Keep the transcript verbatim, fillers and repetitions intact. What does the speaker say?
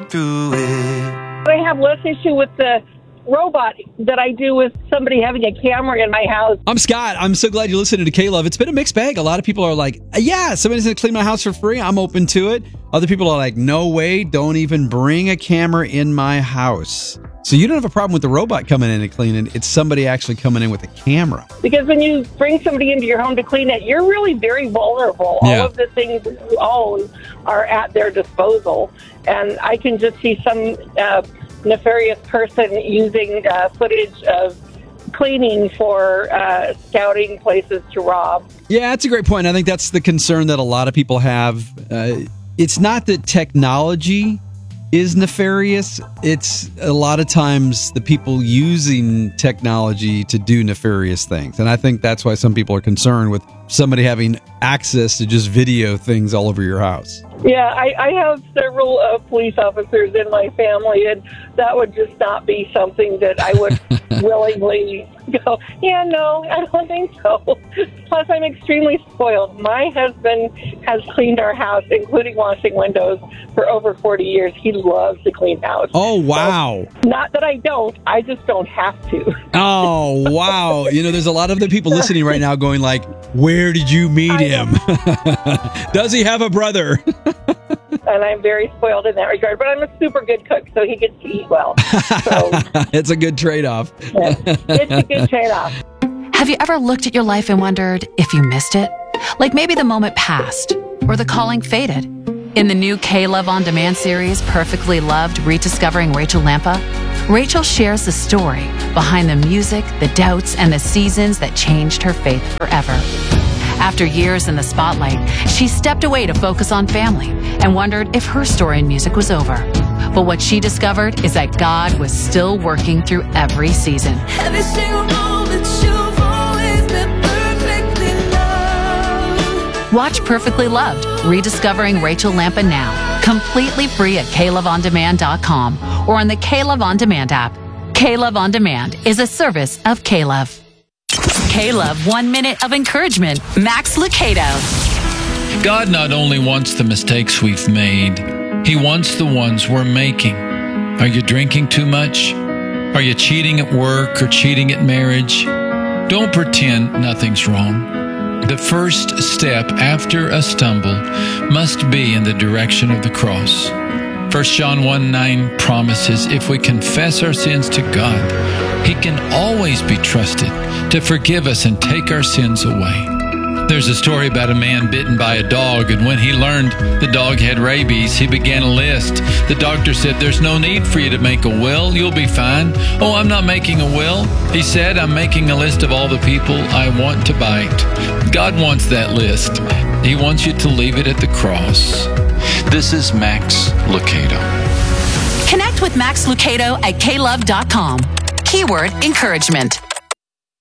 through it. I have less issue with the robot that I do with somebody having a camera in my house. I'm Scott. I'm so glad you're listening to K-Love. It's been a mixed bag. A lot of people are like, yeah, somebody's going to clean my house for free. I'm open to it. Other people are like, no way. Don't even bring a camera in my house. So you don't have a problem with the robot coming in and cleaning. It's somebody actually coming in with a camera. Because when you bring somebody into your home to clean it, you're really very vulnerable. Yeah. All of the things that you own are at their disposal. And I can just see some uh, nefarious person using uh, footage of cleaning for uh, scouting places to rob. Yeah, that's a great point. I think that's the concern that a lot of people have. Uh, it's not that technology is nefarious. It's a lot of times the people using technology to do nefarious things. And I think that's why some people are concerned with somebody having access to just video things all over your house. Yeah, I, I have several uh, police officers in my family, and that would just not be something that I would willingly go, yeah, no, I don't think so. Plus, I'm extremely spoiled. My husband has cleaned our house, including washing windows, for over forty years. He loves to clean house. Oh, wow. So, not that I don't. I just don't have to. Oh, wow. You know, there's a lot of the people listening right now going like, where did you meet him? Does he have a brother? And I'm very spoiled in that regard. But I'm a super good cook, so he gets to eat well. So, it's a good trade-off. Yeah, it's a good trade-off. Have you ever looked at your life and wondered if you missed it? Like maybe the moment passed or the calling faded. In the new K-Love On Demand series, Perfectly Loved, Rediscovering Rachel Lampa, Rachel shares the story behind the music, the doubts, and the seasons that changed her faith forever. After years in the spotlight, she stepped away to focus on family and wondered if her story in music was over. But what she discovered is that God was still working through every season. Every single moment you've always been perfectly loved. Watch Perfectly Loved, Rediscovering Rachel Lampa now, completely free at K Love On Demand dot com or on the K-Love On Demand app. K-Love On Demand is a service of K-Love. K-Love One Minute of Encouragement, Max Lucado. God not only wants the mistakes we've made, He wants the ones we're making. Are you drinking too much? Are you cheating at work or cheating at marriage? Don't pretend nothing's wrong. The first step after a stumble must be in the direction of the cross. First John one nine promises if we confess our sins to God, He can always be trusted to forgive us and take our sins away. There's a story about a man bitten by a dog, and when he learned the dog had rabies, he began a list. The doctor said, there's no need for you to make a will. You'll be fine. Oh, I'm not making a will. He said, I'm making a list of all the people I want to bite. God wants that list. He wants you to leave it at the cross. This is Max Lucado. Connect with Max Lucado at K Love dot com. Keyword encouragement.